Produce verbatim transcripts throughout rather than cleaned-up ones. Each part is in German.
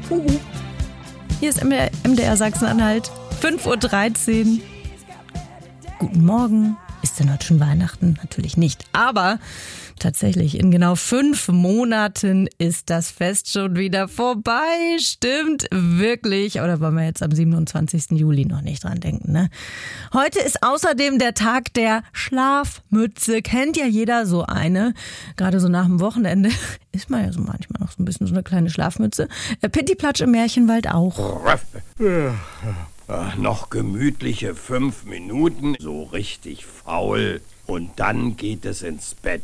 Uhu. Hier ist M D R Sachsen-Anhalt, fünf Uhr dreizehn. Guten Morgen. Ist denn heute schon Weihnachten? Natürlich nicht. Aber tatsächlich, in genau fünf Monaten ist das Fest schon wieder vorbei. Stimmt, wirklich. Oder wollen wir jetzt am siebenundzwanzigsten Juli noch nicht dran denken, ne? Heute ist außerdem der Tag der Schlafmütze. Kennt ja jeder so eine. Gerade so nach dem Wochenende ist man ja so manchmal noch so ein bisschen so eine kleine Schlafmütze. Pittiplatsch im Märchenwald auch. Ach, noch gemütliche fünf Minuten, so richtig faul. Und dann geht es ins Bett.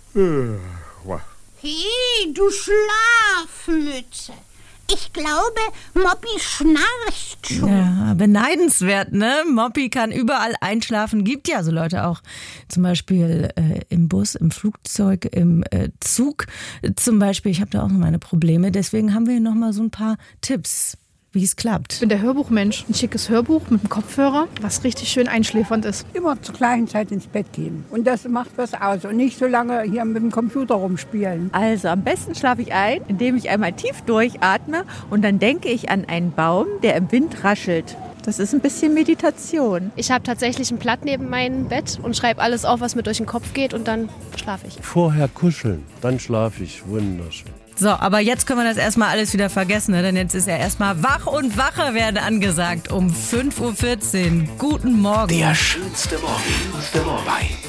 Hey, du Schlafmütze. Ich glaube, Moppi schnarcht schon. Ja, beneidenswert, ne? Moppi kann überall einschlafen. Gibt ja so Leute auch, zum Beispiel äh, im Bus, im Flugzeug, im äh, Zug. Zum Beispiel, ich habe da auch noch meine Probleme. Deswegen haben wir hier nochmal so ein paar Tipps, wie es klappt. Ich bin der Hörbuchmensch. Ein schickes Hörbuch mit einem Kopfhörer, was richtig schön einschläfernd ist. Immer zur gleichen Zeit ins Bett gehen. Und das macht was aus. Und nicht so lange hier mit dem Computer rumspielen. Also am besten schlafe ich ein, indem ich einmal tief durchatme und dann denke ich an einen Baum, der im Wind raschelt. Das ist ein bisschen Meditation. Ich habe tatsächlich ein Blatt neben meinem Bett und schreibe alles auf, was mir durch den Kopf geht, und dann schlafe ich. Vorher kuscheln, dann schlafe ich. Wunderschön. So, aber jetzt können wir das erstmal alles wieder vergessen, ne? Denn jetzt ist ja erstmal wach und wacher werden angesagt um fünf Uhr vierzehn. Guten Morgen. Der schönste Morgen bei